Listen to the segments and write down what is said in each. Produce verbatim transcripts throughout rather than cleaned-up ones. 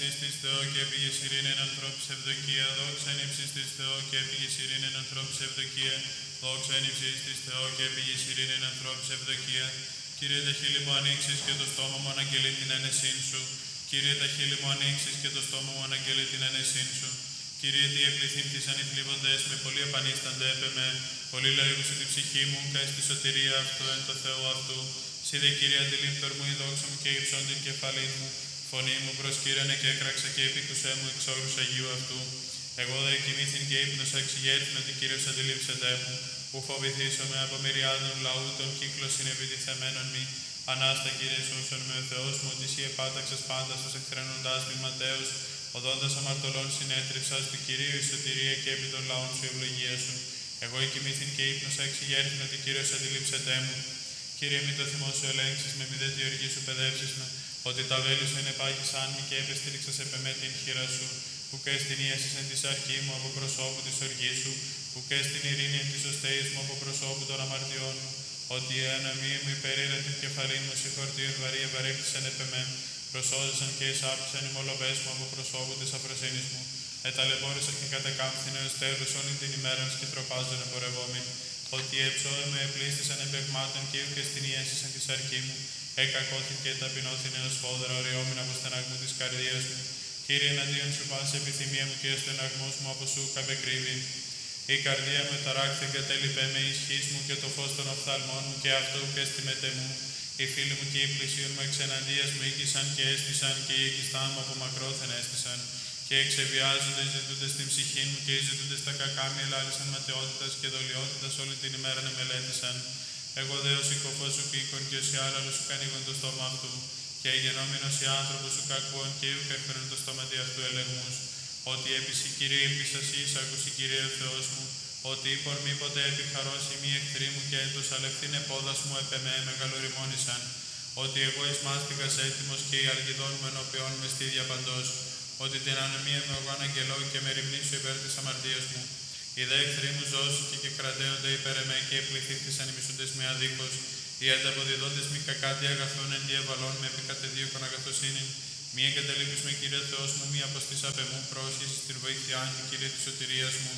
Εις Θεό και επίγες ειρήνην ανθρώπης ευδοκία, δόξα εν ύψης της Θεό και επίγες ειρήνην ανθρώπης ευδοκία, δόξα εν ύψης της Θεό και επίγες ειρήνην ανθρώπης ευδοκία. Κύριε τα χείλη μου ανοίξεις και το στόμα μου αναγγελεί την ένεσήν σου. Κύριε τα χείλη μου ανοίξεις και το στόμα μου αναγγελεί την ένεσήν σου. Κύριε τι επληθύμθησαν οι θλίβοντες με πολύ επανίστανται έπεμε, πολύ λαίγουσε την ψυχή μου, καί στη σωτηρία αυτό εν το Θεό αυτού. Σύ δε Κύριε αντιλήπτορ μου η δόξα μου και υψών την κεφαλήν μου. Φωνή μου προσκύρανε και έκραξε και επίκουσέ μου εξ όρους Αγίου αυτού. Εγώ δε κοιμήθην και ύπνωσα εξηγέρθην ότι Κύριος αντιλήψεται μου. Που φοβηθήσομαι από μυριάδων λαού των κύκλος συνεπιτιθεμένων μη. Ανάστα Κύριε σούσον με ο Θεός μου, ότι εσύ επάταξες πάντα στους εκθρενούντάς μη ματέως. Οδόντας αμαρτωλών συνέτριψας του Κυρίου η σωτηρία και επί των λαών σου η ευλογία σου. Εγώ κοιμήθην και ύπνωσα εξηγέρθην ότι Κύριος αντιλήψεται μου. Κύριε, μη το θυμό σου ελέγξεις με, μη δε τη οργή σου παιδεύσεις με. Ότι τα βέλη σου είναι πάγισαν μη και επεστήριξας επ' εμέ την χείρα σου. Που και στην ίασης εν της αρχή μου από προσώπου της οργής σου. Που και στην ειρήνη εν της οστέης μου από προσώπου των αμαρτιών μου. Ότι η αναμία μου υπερήρε την κεφαλή μου συγχορτίων βαρύ ευαρύχτησαν επ' εμέ. Προσώζεσαν και εισάπησαν οι μολοβές μου από προσώπου της αφροσύνης μου. Εταλαιπώρησαν και κατεκάμφθηνε ως τέλους όλη την ημέρα σκητροπάζων εμπορευόμην. Ότι έψωε με επλήστησαν εμπεγμάτων και και στην ίασης εν της αρχή μου. Εκακώθην και ταπεινώθην έως φόδρα οριόμην από στεναγμού της καρδίας μου. Κύριε, εναντίον σου πάση επιθυμία μου και ο στεναγμός μου από σου καπεκρύβει. Η καρδία μου ταράκθη και τέλειπε με ισχύς μου και το φως των οφθαλμών μου και αυτό και στη μετέ μου. Οι φίλοι μου και οι πλησίων μου εξεναντίας μου οίκησαν και έστησαν και οι οικιστά μου από μακρόθεν έστησαν. Και εξεβιάζονται ζητούντες την ψυχή μου και οι ζητούντες τα κακά μη ελάλησαν ματαιότητας και δολιότητας όλη την ημέρα να μελέτησαν. Εγώ δε ως οικοφός σου πήκον και ως οι άλλαλος σου κανήγον το στόμα αυτού. Και γενόμενος οι άνθρωπος σου κακόν και ούκ έφεραν το στόμα δι' αυτού ελεγμούς. Ότι έπειση Κύριε ύπησας εις ακούσι Κύριε ο Θεός μου. Ότι είπορ μη ποτέ επιχαρώσει μη εχθρή μου και έντος αλευθύνε πόδας μου επ' εμέ μεγαλοριμόνησαν. Ότι εγώ εις μάστιγας έτοιμος και οι αλγιδών μου ενώπιον με στίδια παντός. Ότι την ανομία μου εγώ αναγγελώ και με ρημνήσω υπέρ της αμαρτίας μου. Οι δε εχθροί μου ζώσουν και κρατέονται υπέρ εμέ και επληθύμθησαν οι μισούντες με αδίκως. Οι ανταποδιδόντες μη κακάτι αγαθών εν διαβαλών με επικατεδίωκον αγαθοσύνην. Μη εγκαταλείπεις με Κύριε Θεός μου, μη αποστείς απ' εμού, πρόσχεσης στην βοήθειά μου, Κύριε της σωτηρίας μου.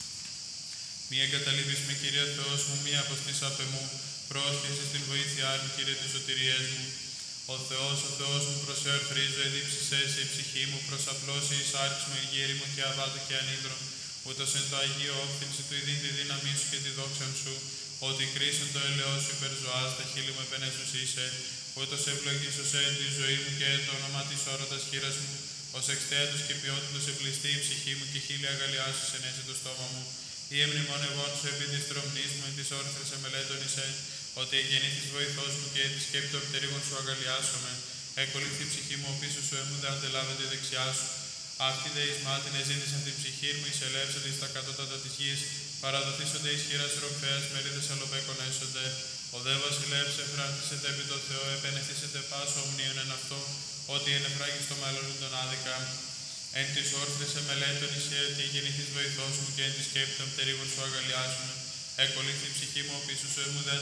Μη εγκαταλείπεις με Κύριε Θεός μου, μη αποστείς απ' εμού, πρόσχεσης στην βοήθειά μου, Κύριε της σωτηρίας μου. Ο Θεός, ο Θεός μου προσεορθρίζω, εδίψησέ σε η ψυχή μου, προσαπλώσει εις άρξ μου, εγγύρι μου και αβάτω και ανίδρο. Ούτως εν το Αγίο όφθηνση του ειδήν τη δύναμή σου και τη δόξαν σου. Ότι κρίσον το ελαιό σου υπερζωάς, τα χείλη μου επενέσους είσαι. Ούτως ευλογήσος εν τη ζωή μου και το όνομα της όρωτας χείρας μου. Ως εξτέατος και ποιότητος εμπληστεί η ψυχή μου και χείλη αγαλιάσους ενέσει το στόμα μου. Ή εμνημονευών σου επί της τρομνής μου, εν της όρθρης εμελέτων είσαι. Ότι εγεννήθης βοηθός μου και τη σκέπη των πτερίγων σου αγαλιάσομαι. Εκολύθη η ψυχή μου, ο πίσω σου έμου δε αντελάβεται η δεξιά σου. Αυτοί δε εις μάτιν εζήτησαν την ψυχή μου, εισελεύσονται εις τα κατώτατα της γης. Παραδοθήσονται εις χείρας ροφέας, μερίδες αλλοπέκων έσονται. Ο δε βασιλεύς εφράτησεται επί το Θεό, επενεθήσεται πάσο ομνίων εν αυτό, ότι ενεφράγεις το μέλλον των άδικα. Εν της όρθρης εμελέτων είσαι, ότι γεννηθείς βοηθός μου και εν της σκέπη των πτερίγων σου αγαλιάσουμε. Εκολύθη η ψυχή μου, ο πίσω σου έμου δε